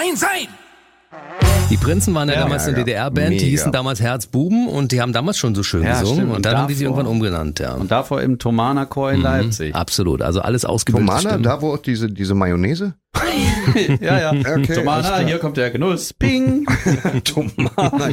Nein, sein! Die Prinzen waren ja damals eine DDR-Band, die Mega. hießen damals Herzbuben und die haben damals schon so schön gesungen stimmt. und dann haben die sich irgendwann umgenannt. Ja. Und davor im Thomaner Chor in Leipzig. Absolut, also alles ausgebildete Tomana, Stimmen. da wo auch diese Mayonnaise? Ja. Okay, alles Thomaner, klar. hier kommt der Genuss. Ping! Tomana.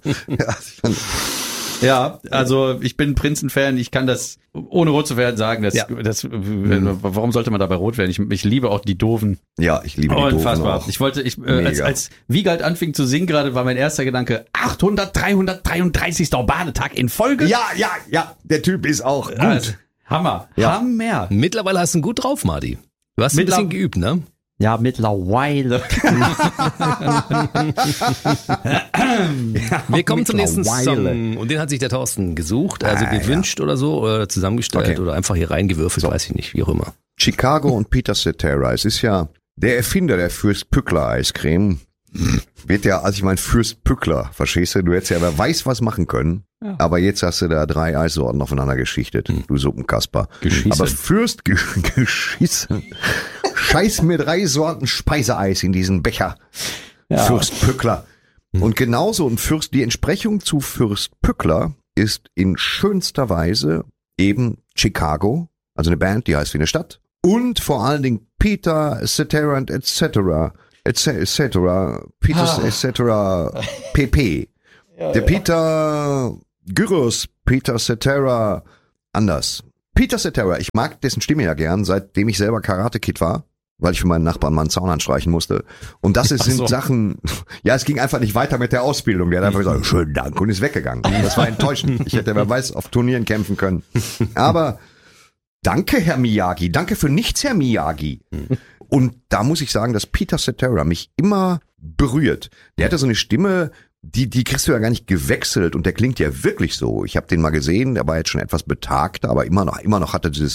Ja, also ich bin Prinzen-Fan, ich kann das ohne rot zu werden sagen, warum sollte man dabei rot werden? Ich liebe auch die Doofen. Ja, ich liebe die Doofen Unfassbar. auch. Ich wollte, Mega. als Wiegald anfing zu singen gerade, war mein erster Gedanke, 333. Badetag in Folge. Ja, der Typ ist auch gut. Also, Hammer. Ja. Hammer. Mittlerweile hast du ihn gut drauf, Marty. Du hast ein bisschen geübt, ne? Ja, mittlerweile. Wir kommen zum nächsten Mittlerweile. Song und den hat sich der Thorsten gesucht, also gewünscht oder so, oder zusammengestellt Okay. oder einfach hier reingewürfelt, weiß ich nicht, wie auch immer. Chicago und Peter Cetera. Es ist ja der Erfinder der Fürst Pückler Eiscreme. Wird ja, als ich mein Fürst Pückler, verstehst du? Du hättest ja wer weiß was machen können. Ja. Aber jetzt hast du da 3 Eissorten aufeinander geschichtet. Du Suppenkasper. Geschissen. Aber Fürst geschissen. Scheiß mir 3 Sorten Speiseeis in diesen Becher. Ja. Fürst Pückler. Und genauso ein Fürst, die Entsprechung zu Fürst Pückler ist in schönster Weise eben Chicago, also eine Band, die heißt wie eine Stadt. Und vor allen Dingen Peter Cetera und etc. Peter etc. PP. Der Peter Gyros, Peter Cetera anders. Peter Cetera, ich mag dessen Stimme ja gern, seitdem ich selber Karate-Kid war, weil ich für meinen Nachbarn mal einen Zaun anstreichen musste. Und das sind Sachen, ja, es ging einfach nicht weiter mit der Ausbildung. Der hat einfach gesagt, schönen Dank und ist weggegangen. Das war enttäuschend. Ich hätte, wer weiß, auf Turnieren kämpfen können. Aber danke, Herr Miyagi. Danke für nichts, Herr Miyagi. Und da muss ich sagen, dass Peter Cetera mich immer berührt. Der hatte so eine Stimme, die kriegst du ja gar nicht gewechselt und der klingt ja wirklich so. Ich habe den mal gesehen, der war jetzt schon etwas betagter, aber immer noch hat er dieses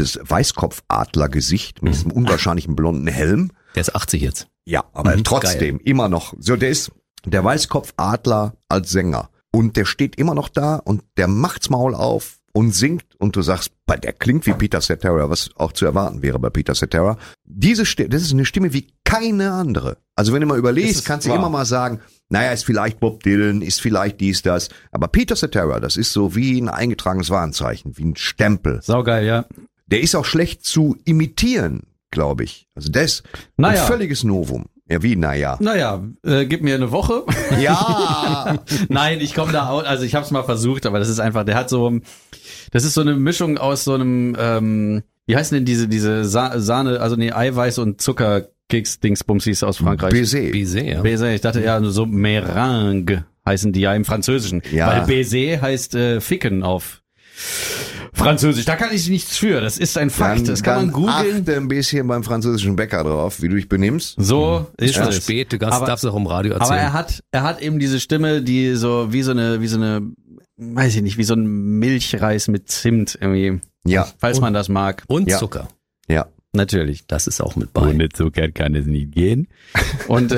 Weißkopfadler-Gesicht mit diesem unwahrscheinlichen blonden Helm. Der ist 80 jetzt. Ja, aber trotzdem immer noch. So, der ist der Weißkopfadler als Sänger und der steht immer noch da und der macht's Maul auf und singt und du sagst, der klingt wie Peter Cetera, was auch zu erwarten wäre bei Peter Cetera. Diese Stimme, das ist eine Stimme wie keine andere. Also wenn du mal überlegst, kannst du immer mal sagen, naja, ist vielleicht Bob Dylan, ist vielleicht dies, das. Aber Peter Cetera, das ist so wie ein eingetragenes Warenzeichen, wie ein Stempel. Saugeil, ja. Der ist auch schlecht zu imitieren, glaube ich. Also das ein völliges Novum. Ja, wie, naja. Naja, gib mir eine Woche. Ja. Nein, ich komme da auch, also ich habe es mal versucht, aber das ist einfach, das ist so eine Mischung aus so einem, wie heißen denn diese Sahne, also nee, Eiweiß und Zuckerkeks-Dingsbumsis aus Frankreich. Baiser, ja. Baiser, ich dachte ja, so Meringue heißen die ja im Französischen. Ja. Weil Baiser heißt Ficken auf Französisch. Da kann ich nichts für, das ist ein Fakt, das kann man googeln. Achte ein bisschen beim französischen Bäcker drauf, wie du dich benimmst. So ist Schon es. spät, du darfst auch im Radio Aber erzählen. er hat eben diese Stimme, die so wie so eine, weiß ich nicht, wie so ein Milchreis mit Zimt irgendwie. Ja. Falls man das mag. Und Ja. Zucker. Ja. Natürlich. Das ist auch mit bei. Ohne Zucker kann es nicht gehen. Und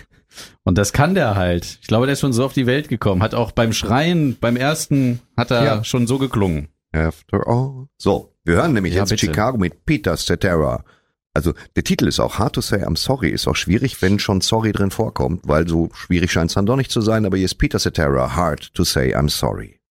das kann der halt. Ich glaube, der ist schon so auf die Welt gekommen. Hat auch beim Schreien, beim ersten, hat er schon so geklungen. After all. So, wir hören nämlich jetzt bitte. Chicago mit Peter Cetera. Also der Titel ist auch Hard to Say I'm Sorry, ist auch schwierig, wenn schon Sorry drin vorkommt, weil so schwierig scheint es dann doch nicht zu sein, aber hier ist Peter Cetera, Hard to Say I'm Sorry.